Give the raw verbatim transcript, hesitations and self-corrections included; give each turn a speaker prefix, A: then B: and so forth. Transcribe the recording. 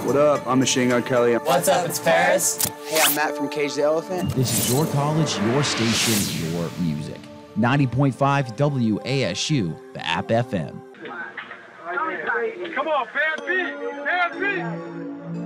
A: What up? I'm Machine Gun Kelly.
B: What's up? It's Paris.
C: Hey, I'm Matt from Cage the Elephant.
D: This is your college, your station, your music. ninety point five W A S U, the App F M.
E: Come on, bad beat, bad beat.